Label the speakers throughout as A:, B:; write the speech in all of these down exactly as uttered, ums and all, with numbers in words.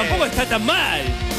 A: tampoco está tan mal.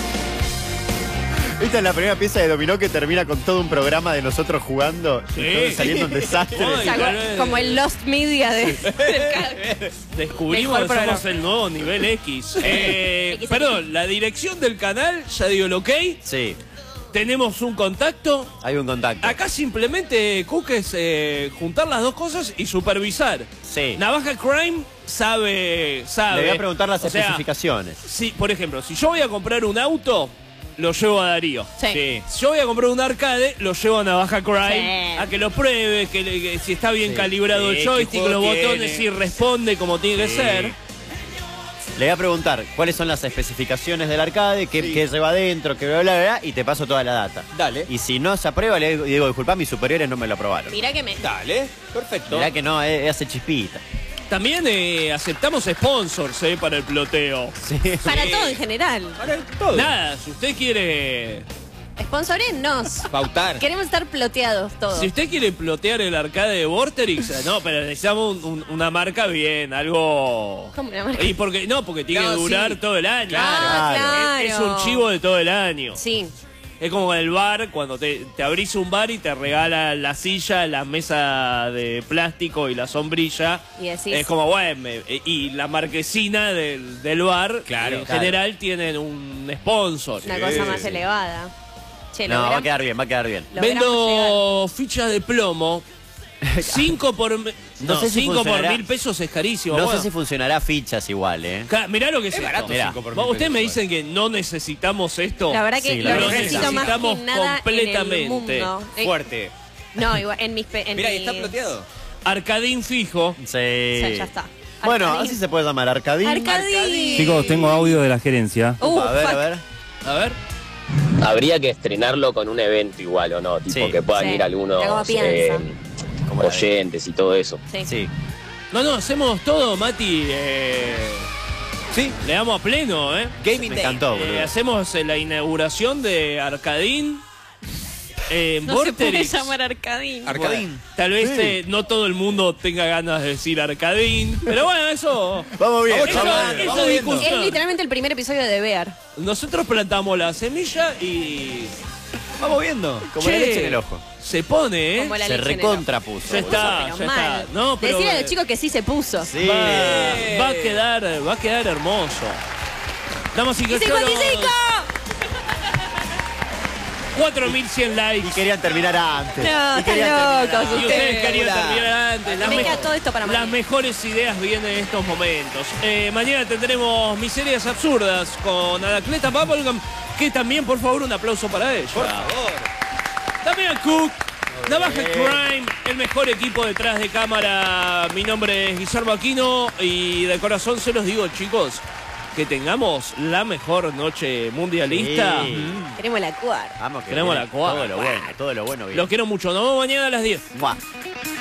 B: Esta es la primera pieza de dominó que termina con todo un programa de nosotros jugando
A: Sí.
B: y todo saliendo un desastre.
A: Ay,
C: O sea,
A: tal vez.
C: como el Lost Media de, del
A: Descubrimos
C: Mejor
A: que somos
C: programa.
A: el nuevo nivel X. Eh,
C: X X.
A: perdón, la dirección del canal, ya digo el ok.
B: Sí,
A: Tenemos un contacto.
B: hay un contacto.
A: Acá simplemente, Cook, es eh, juntar las dos cosas y supervisar.
B: Sí.
A: Navaja Crime sabe, sabe.
B: Le voy a preguntar las
A: O sea,
B: especificaciones.
A: si, por ejemplo, si yo voy a comprar un auto, lo llevo a Darío.
C: Sí.
A: Si yo voy a comprar un arcade, lo llevo a Navaja Crime.
C: Sí.
A: A que lo pruebe, que, le- que si está bien
B: Sí.
A: calibrado
D: Sí,
A: el
D: qué
A: joystick,
D: juego
A: los
D: tiene.
A: botones, si responde como tiene
D: Sí.
A: que ser.
B: Le voy a preguntar cuáles son las especificaciones del arcade, qué,
D: Sí.
B: qué lleva adentro, qué bla, bla, bla, y te paso toda la data.
D: Dale.
B: Y si no se aprueba, le digo, digo, disculpa, mis superiores no me lo aprobaron.
C: Mirá que me...
D: Dale. Perfecto.
B: Mirá que no, eh, hace chispita.
A: También eh, aceptamos sponsors eh, para el ploteo.
B: Sí.
C: Para
D: Sí.
C: todo en general.
D: Para todo.
A: Nada, si usted quiere.
C: Sponsorennos.
D: Pautar.
C: Queremos estar ploteados todos.
A: Si usted quiere plotear el arcade de Vorterix, no, pero necesitamos un- un- una marca bien, algo.
C: ¿Cómo una marca?
A: Y porque no, porque tiene
D: No,
A: que durar
D: sí.
A: todo el año.
C: Ah, claro.
A: Es, es un chivo de todo el año.
C: Sí.
A: Es como en el bar, cuando te, te abrís un bar y te regala la silla, la mesa de plástico y la sombrilla.
C: Y decís-
A: Es como, bueno, me- y la marquesina del, del bar,
D: Claro,
A: en
B: claro.
A: general tienen un sponsor.
C: Una
D: Sí.
C: cosa más elevada. Che,
B: No, va a
C: logramos-
B: quedar bien, va a quedar bien.
C: logramos
A: Vendo fichas de plomo. Cinco por, me-
B: No
A: no,
B: sé si
A: cinco por
B: funcionará.
A: mil pesos es carísimo.
B: No
A: bueno.
B: sé si funcionará fichas igual, ¿eh?
A: Ca- Mirá lo que es,
D: Es
A: esto.
D: barato
A: Mirá.
D: cinco por
A: Vos-
D: mil
A: Ustedes me
D: pesos,
A: dicen que no necesitamos esto.
C: La verdad que
B: Sí, la
C: lo
B: verdad que
C: necesito
B: sí.
C: más que
A: Necesitamos
C: nada
A: completamente.
C: en el mundo. Eh,
D: Fuerte.
C: No, igual, en mis... pe- En
D: Mira, ¿y
C: mis-
D: está ploteado?
A: Arcadín fijo.
B: Sí.
C: O sea, ya está.
B: Bueno,
C: Arcadín.
B: así se puede llamar, Arcadín.
C: Arcadín.
E: Chicos, tengo audio de la gerencia.
C: Uh,
B: a ver,
C: fuck.
B: a ver.
A: A ver.
F: Habría que estrenarlo con un evento igual, ¿o no? Tipo
B: Sí.
F: que puedan
C: Sí.
F: ir algunos
C: Ya como piensa.
F: eh,
B: Como la-
F: oyentes y todo eso.
C: Sí.
B: Sí.
A: No, no, hacemos todo, Mati. eh,
D: Sí.
A: le damos a pleno, ¿eh?
D: Gaming
B: Me
D: Day.
B: encantó,
A: Eh,
B: boludo.
A: hacemos eh, la inauguración de Arcadín. Eh,
C: No se puede
A: Vorterix.
C: llamar Arcadín.
D: Arcadín.
A: Tal vez
B: Sí.
A: eh, no todo el mundo tenga ganas de decir Arcadín, pero bueno, eso.
B: Vamos bien,
D: Vamos
A: Eso,
B: vamos
D: charlando,
B: bien.
A: eso
D: vamos
A: es
D: viendo.
A: discusión.
C: Es literalmente el primer episodio de Bear.
A: Nosotros plantamos la semilla y
D: Vamos viendo.
B: Como la
A: Che,
B: leche en el ojo.
A: se pone, ¿eh?
C: Como la
B: Se
C: leche en el
B: recontrapuso.
A: Ya
B: boludo.
A: está,
C: Pero
A: ya
C: mal.
A: está. No, pero
C: Decirle a
A: eh,
C: los chicos que sí se puso.
B: Sí.
A: va, va a quedar, va a quedar hermoso. Damas y
C: ¡Y
A: caballeros,
C: cincuenta y cinco!
A: cuatro mil cien likes.
B: Y querían terminar antes.
C: No,
B: Y querían
C: están
B: terminar
C: locos
A: Y
B: antes.
A: ustedes
C: ustedes.
A: querían
D: Hola.
A: terminar antes. Las,
C: Me
A: me-
C: queda todo esto para
A: las
C: mañana.
A: mejores ideas vienen en estos momentos. Eh, mañana tendremos Miserias Absurdas con Anacleta Bubblegum, que también, por favor, un aplauso para ella.
D: Por favor.
A: También Cook, Navaja Crime, el mejor equipo detrás de cámara. Mi nombre es Guillermo Aquino y de corazón se los digo, chicos, que tengamos la mejor noche mundialista.
B: Sí.
C: Queremos la cuar.
B: Vamos, que
A: Tenemos
B: viene
A: la cuadra.
B: Todo lo bueno, todo lo bueno. bien.
A: Los quiero mucho. Nos vemos mañana a las diez.
B: Mua.